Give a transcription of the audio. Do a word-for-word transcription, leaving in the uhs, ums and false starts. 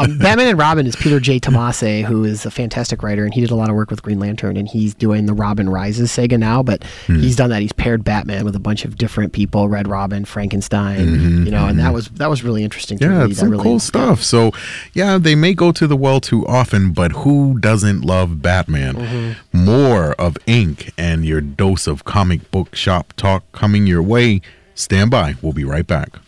Um, Batman and Robin is Peter J. Tomasi, who is a fantastic writer, and he did a lot of work with Green Lantern, and he's doing the Robin Rises saga now, but hmm. he's done that. He's paired Batman with a bunch of different people, Red Robin, Frankenstein, mm-hmm, you know, mm-hmm. and that was that was really interesting to yeah, read. it's some really, cool stuff. So, yeah, they may go to the well too often, but who doesn't love Batman? Mm-hmm. More of Ink and your dose of comic book shop talk coming your way. Stand by. We'll be right back.